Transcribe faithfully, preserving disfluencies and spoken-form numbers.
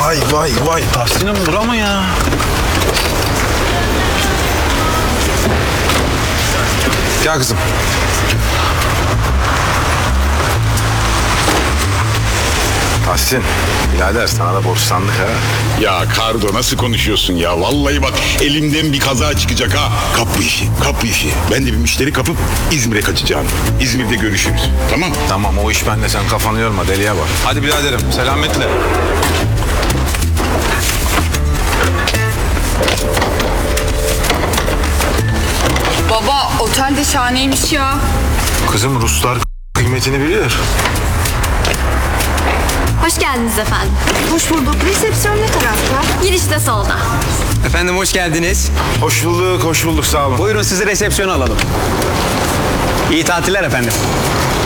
Vay vay vay. Tahsin'im bura mı ya? Gel kızım. Tahsin, birader sana da borçlandık ha. Ya Kardo nasıl konuşuyorsun ya? Vallahi bak elimden bir kaza çıkacak ha. Kap bu işi, kap bu işi. Ben de bir müşteri kapıp İzmir'e kaçacağım. İzmir'de görüşürüz. Tamam? Tamam o iş bende, sen kafanı yorma, deliye bak. Hadi biraderim, selametle. Baba otel de şahaneymiş ya. Kızım Ruslar kıymetini bilir. Hoş geldiniz efendim. Hoş bulduk. Resepsiyon ne tarafta? Girişte solda. Efendim hoş geldiniz. Hoş bulduk, hoş bulduk, sağ olun. Buyurun sizi resepsiyona alalım. İyi tatiller efendim.